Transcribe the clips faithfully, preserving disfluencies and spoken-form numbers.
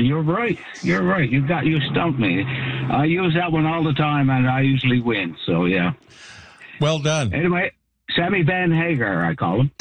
you're right. You're right. You got you stumped me. I use that one all the time, and I usually win. So yeah. Well done. Anyway, Sammy Van Hagar, I call him.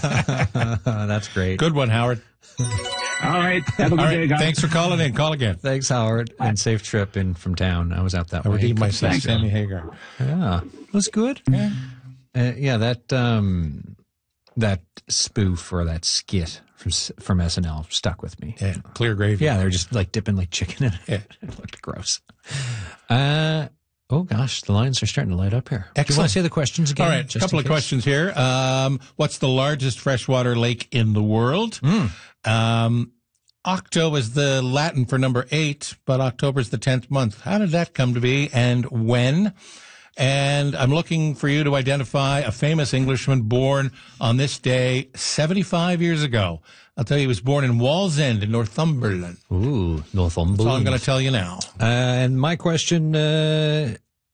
That's great. Good one, Howard. All right. Have a good All day, right. guys. Thanks for calling in. Call again. Thanks, Howard, and safe trip in from town. I was out that I way. redeemed myself, Thanks. Sammy Hagar. Yeah, it was good. Yeah. Uh, yeah, that um, that spoof or that skit from from S N L stuck with me. Yeah, clear gravy. Yeah, they were just like dipping like chicken in it. Yeah. It looked gross. Uh, oh gosh, the lines are starting to light up here. Do you Excellent. want to say the questions again? All right, a just couple in of case? questions here. Um, what's the largest freshwater lake in the world? Mm. Um, Octo is the Latin for number eight, but October is the tenth month. How did that come to be, and when? And I'm looking for you to identify a famous Englishman born on this day seventy-five years ago. I'll tell you, he was born in Wallsend in Northumberland. Ooh, Northumberland. That's all I'm going to tell you now. Uh, and my question, uh,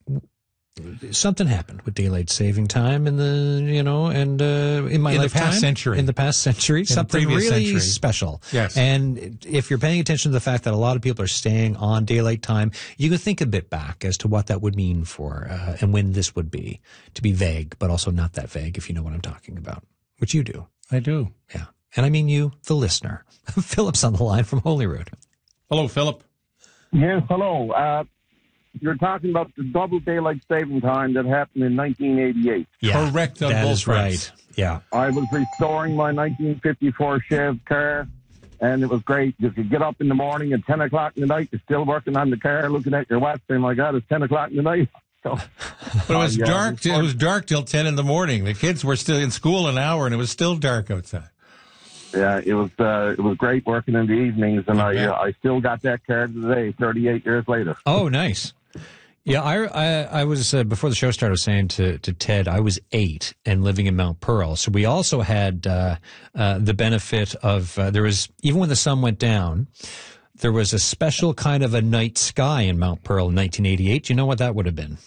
something happened with daylight saving time in the, you know, and uh, in my In the lifetime. past century. In the past century. something previous really century. special. Yes. And if you're paying attention to the fact that a lot of people are staying on daylight time, you can think a bit back as to what that would mean for, uh, and when this would be. To be vague, but also not that vague, if you know what I'm talking about. Which you do. I do. Yeah. And I mean you, the listener. Philip's on the line from Holyrood. Hello, Philip. Yes, hello. Uh, you're talking about the double daylight saving time that happened in nineteen eighty-eight. Yeah, Correct on that both is fronts. right. Yeah. I was restoring my nineteen fifty-four Chev car, and it was great. You could get up in the morning at ten o'clock in the night, you're still working on the car, looking at your watch, saying, my God, it's ten o'clock in the night. So, But it was uh, yeah, dark. It was dark till ten in the morning. The kids were still in school an hour, and it was still dark outside. Yeah, it was uh, it was great working in the evenings, and I Yeah. uh, I still got that car today, thirty-eight years later. Oh, nice. Yeah, I I, I was uh, before the show started. I was saying to to Ted, I was eight and living in Mount Pearl, so we also had uh, uh, the benefit of uh, there was even when the sun went down, there was a special kind of a night sky in Mount Pearl in nineteen eighty-eight. Do you know what that would have been?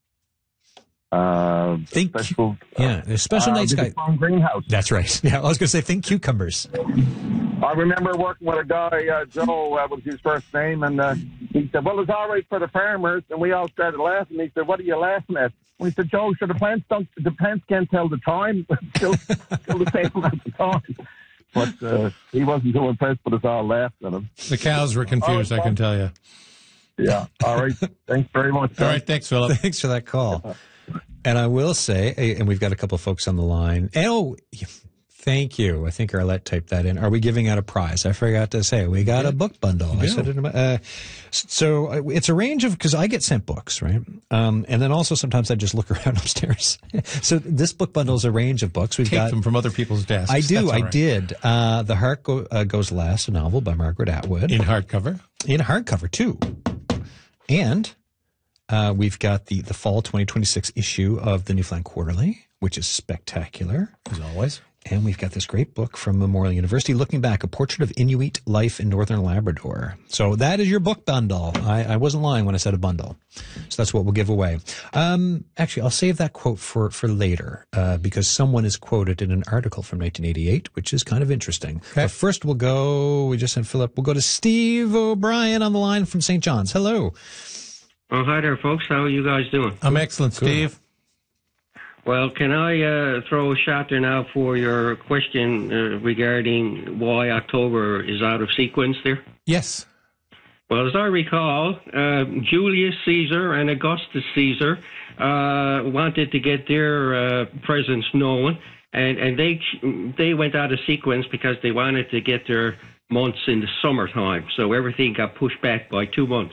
Uh, Think, special, yeah, a special uh, night the sky. Farm greenhouse. That's right. Yeah, I was going to say think cucumbers. I remember working with a guy, uh, Joe uh, was his first name, and uh, he said, well, it's all right for the farmers, and we all started laughing. He said, what are you laughing at? We said, Joe, sure, the plants don't, the plants can't tell the time, still, still the same amount of time. But uh, he wasn't too impressed, but us all laughed at him. The cows were confused, I can tell you. Yeah, all right. Thanks very much. All right, thanks, Philip. Thanks for that call. And I will say, and we've got a couple of folks on the line. And, oh, thank you. I think Arlette typed that in. Are we giving out a prize? I forgot to say. We got a book bundle. I said it. In my, uh, so it's a range of, because I get sent books, right? Um, and then also sometimes I just look around upstairs. So this book bundle is a range of books. We've Take got them from other people's desks. I do. That's all I right. did. Uh, The Heart Go, uh, Goes Last, a novel by Margaret Atwood. In hardcover. In hardcover, too. And uh, we've got the, the fall twenty twenty-six issue of the Newfoundland Quarterly, which is spectacular. As always. And we've got this great book from Memorial University, Looking Back, A Portrait of Inuit Life in Northern Labrador. So that is your book bundle. I, I wasn't lying when I said a bundle. So that's what we'll give away. Um, actually, I'll save that quote for, for later, uh, because someone is quoted in an article from nineteen eighty-eight, which is kind of interesting. Okay. But first we'll go, we just sent Philip, we'll go to Steve O'Brien on the line from Saint John's. Hello. Oh, hi there, folks. How are you guys doing? I'm excellent, Steve. Well, can I uh, throw a shot there now for your question uh, regarding why October is out of sequence there? Yes. Well, as I recall, uh, Julius Caesar and Augustus Caesar uh, wanted to get their uh, presence known, and, and they they went out of sequence because they wanted to get their months in the summertime. So everything got pushed back by two months.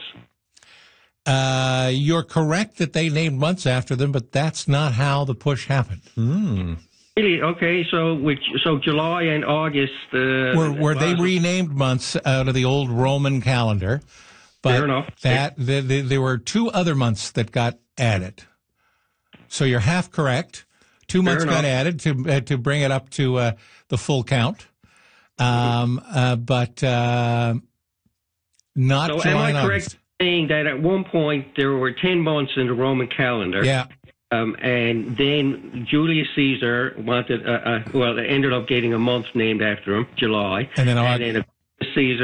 Uh, you're correct that they named months after them, but that's not how the push happened. Hmm. Really? Okay, so which so July and August uh, Were, were they was- renamed months out of the old Roman calendar? But Fair enough. That the, the, there were two other months that got added. So you're half correct. Two Fair months got enough. added to uh, to bring it up to uh, the full count. Um, uh, but uh, not So July am I and correct August. in saying that at one point there were ten months in the Roman calendar? Yeah. Um, and then Julius Caesar wanted, uh, uh, well, they ended up getting a month named after him, July. And then and August. then Caesar